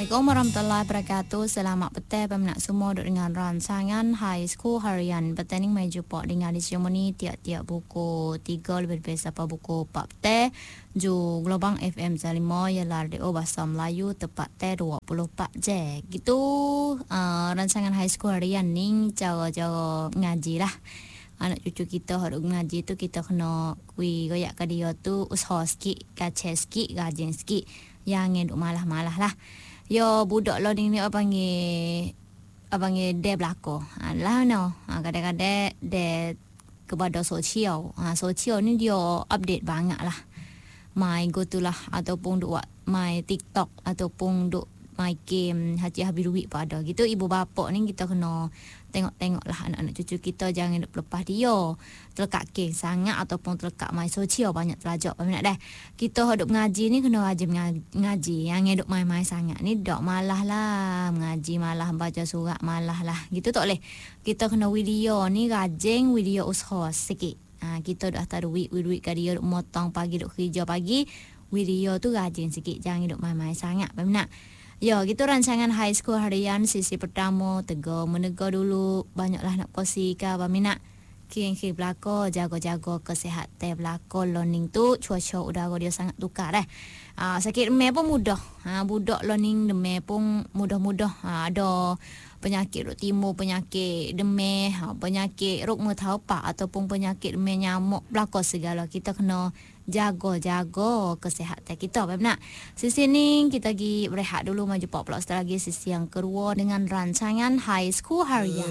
Assalamualaikum warahmatullahi wabarakatuh. Selamat petang peminat semua duduk dengan rancangan High School Harian. Petang ni mai jumpa dengan di sini tiap-tiap buku 3 lebih sampai buku 4 petang. Ju Gelombang FM 5 ialah radio bahasa Melayu tepat 24 je. Gitu rancangan High School Harian ni cara-cara ngaji lah. Anak cucu kita harus ngaji tu kita kena goyak ke dia tu usaha sikit, kacau sikit, rajin sikit. Yang duk malah-malah lah. Yo budak lo ni apa panggil de belako. Lah no. Kadang-kadang de kepada sosial. Sosial ni dia update banyak lah. Mai go tu lah ataupun duk mai TikTok ataupun duk mai game habis duit pada. Gitu ibu bapa ni kita kena tengok-tengok lah anak-anak cucu kita jangan duk lepas dia. Terlekat game sangat ataupun terlekat mai sosial banyak terlajak peminat dah. Kita hidup ngaji ni kena rajin ngaji. Yang hidup main-main sangat ni dak malah lah. Mengaji malah baca surat malah lah. Gitu tak boleh. Kita kena video ni rajin video usaha sikit. Kita dah tak duit ke dia duk motong pagi duk kerja pagi. Video tu rajin sikit. Jangan hidup main-main sangat peminat. Ya, gitu rancangan High School Harian sisi pertama tegur menegur dulu banyaklah nak kosi ke peminat. Kira-kira belako jaga-jaga kesihatan belako learning tu cuaca udara dia sangat tukar dah. Sakit demam pun mudah. Budak learning demam pun mudah-mudah. Ada penyakit ruk timur, penyakit demam, penyakit ruk metaupak ataupun penyakit demam nyamuk belako segala. Kita kena jaga-jaga kesihatan kita benar. Sisi ni kita pergi berehat dulu maju pula lagi sisi yang kedua dengan rancangan High School Harian.